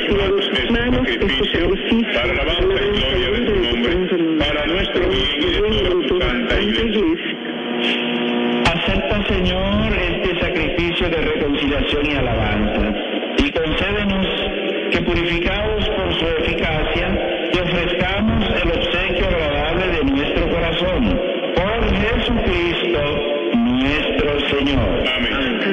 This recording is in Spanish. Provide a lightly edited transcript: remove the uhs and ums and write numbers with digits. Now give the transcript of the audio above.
de sus manos este sacrificio, para alabanza y gloria de su nombre, para nuestro bien y de toda su santa Iglesia. Acepta, Señor, este sacrificio de reconciliación y alabanza, y concédenos que, purificados por su eficacia,